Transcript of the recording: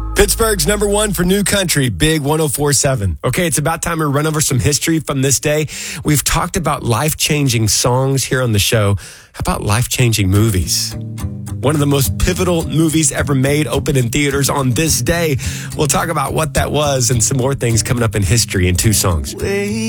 Pittsburgh's number one for new country, Big 104.7. Okay, it's about time we run over some history from this day. We've talked about life-changing songs here on the show. How about life-changing movies? One of the most pivotal movies ever made opened in theaters on this day. We'll talk about what that was and some more things coming up in history in two songs.